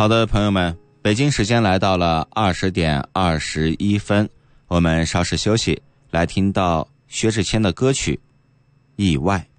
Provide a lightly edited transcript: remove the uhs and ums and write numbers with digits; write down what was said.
好的，朋友们，北京时间来到了20:21，我们稍事休息，来听到薛之谦的歌曲《意外》。